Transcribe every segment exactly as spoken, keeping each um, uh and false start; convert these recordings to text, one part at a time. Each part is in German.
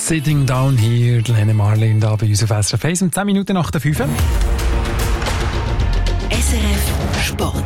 Sitting down here, Lene Marlin da bei uns auf S R F eins um zehn Minuten nach der fünf. S R F Sport.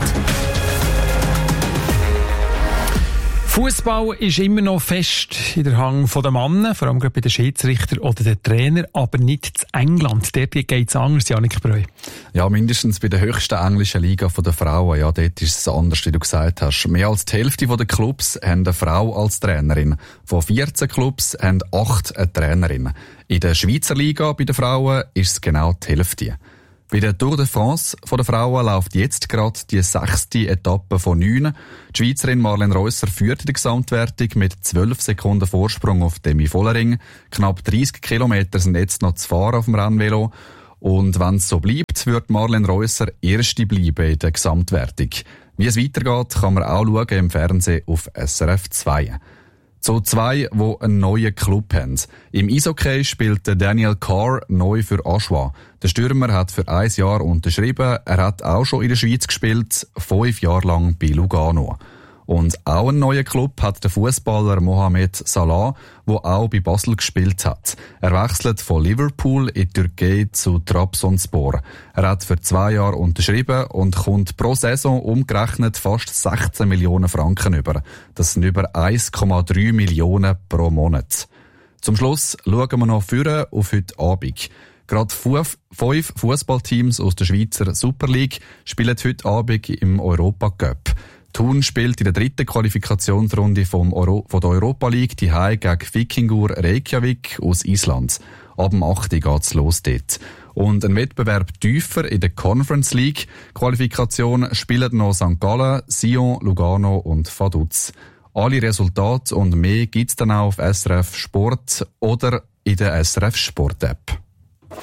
Fußball ist immer noch fest in der Hand der Männer, vor allem gerade bei den Schiedsrichtern oder den Trainern, aber nicht in England. Dort geht es anders, Janik Breu. Ja, mindestens bei der höchsten englischen Liga der Frauen. Ja, dort ist es anders, wie du gesagt hast. Mehr als die Hälfte der Clubs haben eine Frau als Trainerin. Von vierzehn Clubs haben acht eine Trainerin. In der Schweizer Liga bei den Frauen ist es genau die Hälfte. Bei der Tour de France von der Frauen läuft jetzt gerade die sechste Etappe von neun. Die Schweizerin Marlene Reusser führt in der Gesamtwertung mit zwölf Sekunden Vorsprung auf Demi Vollering. Knapp dreissig Kilometer sind jetzt noch zu fahren auf dem Rennvelo. Und wenn es so bleibt, wird Marlene Reusser Erste bleiben in der Gesamtwertung. Wie es weitergeht, kann man auch schauen im Fernsehen auf S R F zwei. So zwei, die einen neuen Club haben. Im Eishockey spielt Daniel Carr neu für Aschua. Der Stürmer hat für ein Jahr unterschrieben. Er hat auch schon in der Schweiz gespielt, fünf Jahre lang bei Lugano. Und auch einen neuen Club hat der Fußballer Mohamed Salah, der auch bei Basel gespielt hat. Er wechselt von Liverpool in die Türkei zu Trabzonspor. Er hat für zwei Jahre unterschrieben und kommt pro Saison umgerechnet fast sechzehn Millionen Franken über. Das sind über eins Komma drei Millionen pro Monat. Zum Schluss schauen wir noch vorne auf heute Abend. Gerade fünf Fußballteams aus der Schweizer Super League spielen heute Abend im Europa Cup. Thun spielt in der dritten Qualifikationsrunde vom Euro, von der Europa League die Heim gegen Vikingur Reykjavik aus Island. Ab dem acht Uhr geht's los dort. Und ein Wettbewerb tiefer in der Conference League Qualifikation spielen noch Sankt Gallen, Sion, Lugano und Vaduz. Alle Resultate und mehr gibt's dann auch auf S R F Sport oder in der S R F Sport App.